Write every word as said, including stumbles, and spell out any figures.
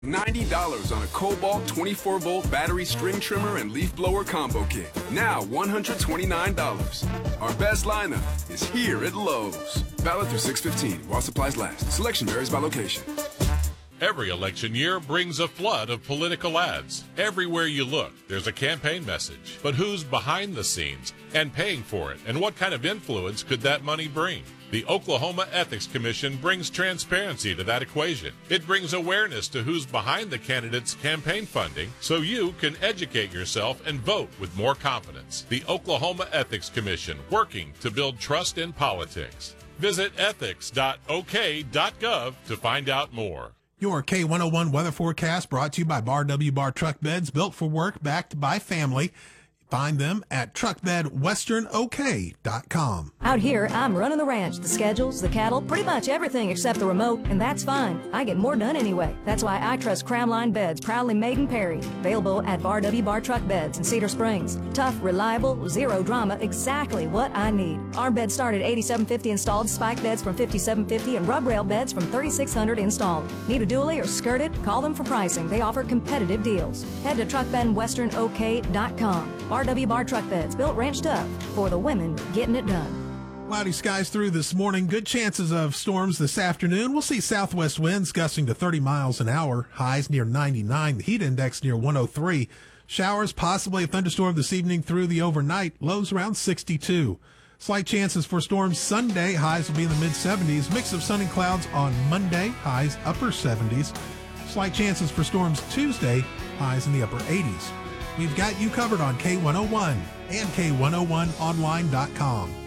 ninety dollars on a Cobalt twenty-four volt battery string trimmer and leaf blower combo kit. Now one hundred twenty-nine dollars. Our best lineup is here at Lowe's. Valid through six fifteen while supplies last. Selection varies by location. Every election year brings a flood of political ads. Everywhere you look, there's a campaign message. But who's behind the scenes and paying for it? And what kind of influence could that money bring? The Oklahoma Ethics Commission brings transparency to that equation. It brings awareness to who's behind the candidate's campaign funding so you can educate yourself and vote with more confidence. The Oklahoma Ethics Commission, working to build trust in politics. Visit ethics dot o k dot gov to find out more. Your K one oh one weather forecast brought to you by Bar W Bar Truck Beds, built for work, backed by family. Find them at truck bed western o k dot com. Out here, I'm running the ranch, the schedules, the cattle, pretty much everything except the remote, and that's fine. I get more done anyway. That's why I trust Crown Line Beds, proudly made in Perry. Available at Bar W Bar Truck Beds in Cedar Springs. Tough, reliable, zero drama, exactly what I need. Our beds start at eighty-seven fifty installed, spike beds from fifty-seven fifty, and rub rail beds from thirty-six hundred installed. Need a dually or skirted? Call them for pricing. They offer competitive deals. Head to truck bed western o k dot com. R W Bar Truck Beds, built ranch tough for the women getting it done. Cloudy skies through this morning. Good chances of storms this afternoon. We'll see southwest winds gusting to thirty miles an hour. Highs near ninety-nine. The heat index near one oh three. Showers, possibly a thunderstorm this evening through the overnight. Lows around sixty-two. Slight chances for storms Sunday. Highs will be in the mid seventies. Mix of sun and clouds on Monday. Highs upper seventies. Slight chances for storms Tuesday. Highs in the upper eighties. We've got you covered on K one oh one and K one oh one online dot com.